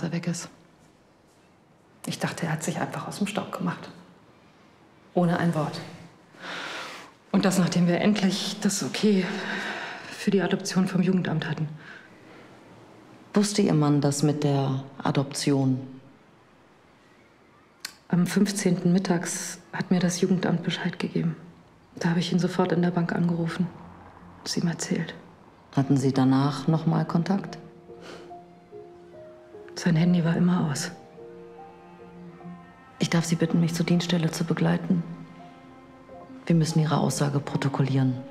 er weg ist. Ich dachte, er hat sich einfach aus dem Staub gemacht. Ohne ein Wort. Und das, nachdem wir endlich das Okay für die Adoption vom Jugendamt hatten. Wusste Ihr Mann das mit der Adoption? Am 15. mittags hat mir das Jugendamt Bescheid gegeben. Da habe ich ihn sofort in der Bank angerufen und es ihm erzählt. Hatten Sie danach noch mal Kontakt? Sein Handy war immer aus. Ich darf Sie bitten, mich zur Dienststelle zu begleiten. Wir müssen Ihre Aussage protokollieren.